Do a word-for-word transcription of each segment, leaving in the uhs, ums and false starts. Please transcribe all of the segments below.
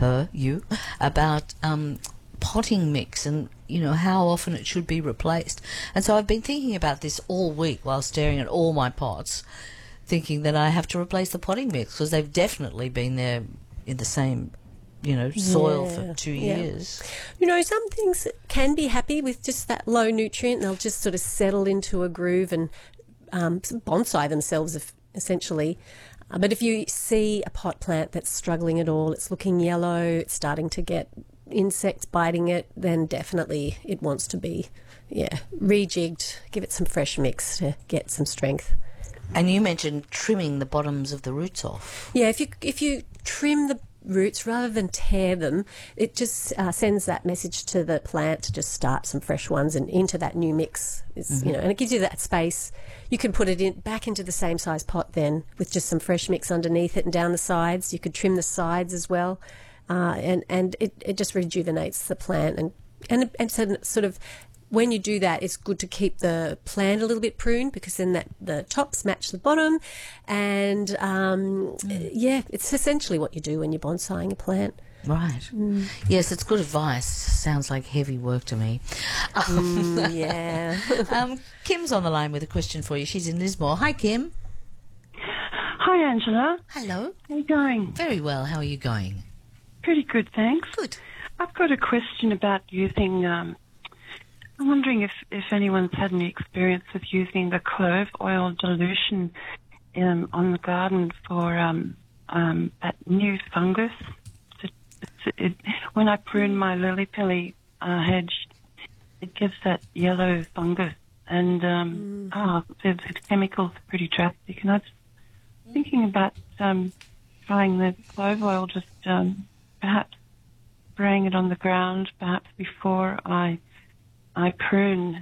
her, you, about um, potting mix and, you know, how often it should be replaced. And so I've been thinking about this all week while staring at all my pots, thinking that I have to replace the potting mix because they've definitely been there in the same, you know, soil Yeah, for two yeah. years. You know, some things can be happy with just that low nutrient. They'll just sort of settle into a groove and um, bonsai themselves, if, essentially. Uh, but if you see a pot plant that's struggling at all, it's looking yellow, it's starting to get insects biting it, then definitely it wants to be, yeah, rejigged. Give it some fresh mix to get some strength. And you mentioned trimming the bottoms of the roots off. Yeah, if you if you trim the roots rather than tear them, it just uh, sends that message to the plant to just start some fresh ones and into that new mix. Is, Mm-hmm. you know, and it gives you that space. You can put it in back into the same size pot then with just some fresh mix underneath it and down the sides. You could trim the sides as well, uh, and and it, it just rejuvenates the plant and and and so sort of. When you do that, it's good to keep the plant a little bit pruned because then that the tops match the bottom, and um, mm. yeah, it's essentially what you do when you're bonsaiing a plant. Right. Mm. Yes, it's good advice. Sounds like heavy work to me. Mm, yeah. um, Kim's on the line with a question for you. She's in Lismore. Hi, Kim. Hi, Angela. Hello. How are you going? Very well. How are you going? Pretty good, thanks. Good. I've got a question about using... Um, I'm wondering if, if anyone's had any experience with using the clove oil dilution um, on the garden for um, um, that new fungus. It, it, it, when I prune my lily pilly uh, hedge, it gives that yellow fungus, and um, mm. oh, the, the chemicals are pretty drastic. And I was thinking about um, trying the clove oil, just um, perhaps spraying it on the ground, perhaps before I. I prune.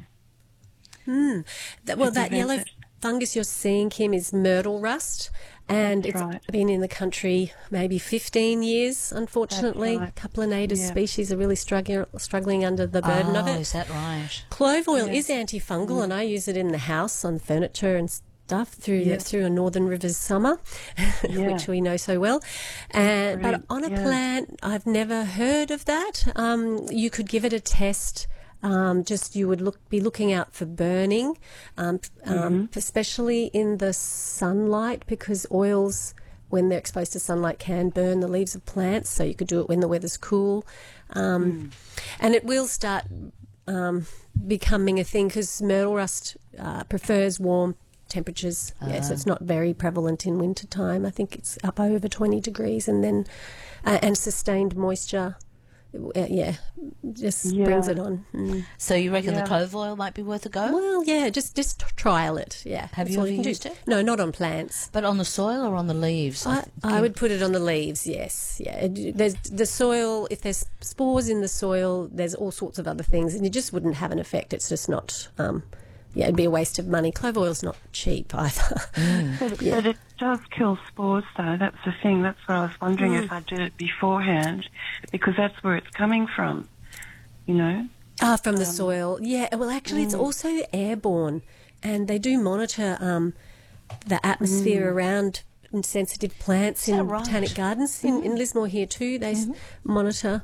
Mm. That, well, that yellow it. fungus you're seeing, Kim, is myrtle rust, and That's it's right. been in the country maybe fifteen years, unfortunately. Right. A couple of native yeah. species are really struggling struggling under the burden oh, of it. Is that right? Clove oil yeah. is antifungal, mm. and I use it in the house on furniture and stuff through yeah. the, through a Northern Rivers summer, yeah. which we know so well. And but on a yeah. plant, I've never heard of that. Um, you could give it a test. Um, just you would look be looking out for burning, um, mm-hmm. um, especially in the sunlight, because oils, when they're exposed to sunlight, can burn the leaves of plants. So you could do it when the weather's cool, um, mm. and it will start um, becoming a thing because myrtle rust uh, prefers warm temperatures. Uh. Yeah, so it's not very prevalent in winter time. I think it's up over twenty degrees, and then uh, and sustained moisture. Uh, yeah, just yeah. brings it on. Mm. So you reckon yeah. the clove oil might be worth a go? Well, yeah, just just trial it. Yeah. Have you ever you used it? No, not on plants. But on the soil or on the leaves? I, I would put it on the leaves. Yes, yeah. It, there's the soil. If there's spores in the soil, there's all sorts of other things, and you just wouldn't have an effect. It's just not. Um, yeah, it'd be a waste of money. Clove oil's not cheap either. Mm. But, yeah. but it does kill spores, though. That's the thing. That's what I was wondering mm. if I did it beforehand, because that's where it's coming from, you know. Ah, from the um, soil. Yeah, well, actually, mm. it's also airborne, and they do monitor um, the atmosphere mm. around sensitive plants in right? botanic gardens. Mm. In, in Lismore here too, they mm-hmm. monitor,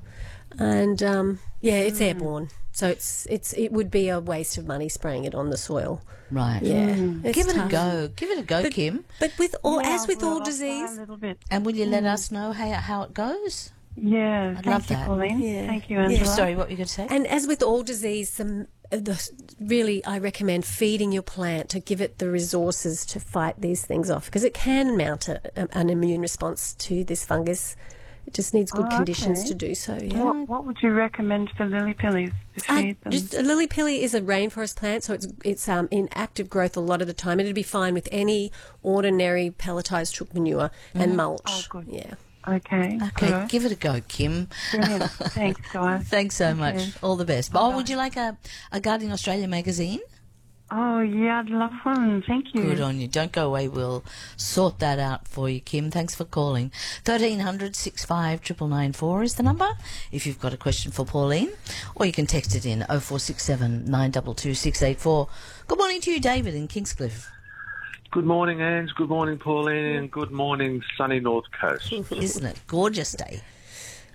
and um, yeah, it's mm. airborne. So it's it's it would be a waste of money spraying it on the soil. Right. Yeah. Mm. It's Give it tough. a go. Give it a go, But, Kim. but with all, Yeah, as with well, all I'll try disease, a little bit. And will you let Mm. us know how, how it goes? Yeah, I'd thank love you, that. Pauline. Yeah. Thank you, Angela. Yeah. Sorry, what were you going to say? and as with all disease, the, the, really I recommend feeding your plant to give it the resources to fight these things off, because it can mount a, an immune response to this fungus. It just needs good Oh, conditions okay. to do so. Yeah. What, what would you recommend for lily pillies to Uh, feed them? just a lily pilly is a rainforest plant, so it's it's um, in active growth a lot of the time. It'd be fine with any ordinary pelletized chook manure and mulch. Oh, good. Yeah. Okay. Okay, good. give it a go, Kim. Brilliant. Thanks, guys. Thanks so Thank much. you. All the best. Oh, Bye. would you like a, a Gardening Australia magazine? Oh, yeah, I'd love one. Thank you. Good on you. Don't go away. We'll sort that out for you, Kim. Thanks for calling. thirteen hundred, sixty-five, nine nine nine four is the number if you've got a question for Pauline. Or you can text it in oh four six seven, nine two two, six eight four. Good morning to you, David in Kingscliff. Good morning, Ange. Good morning, Pauline. And good morning, sunny North Coast. Isn't it? Gorgeous day.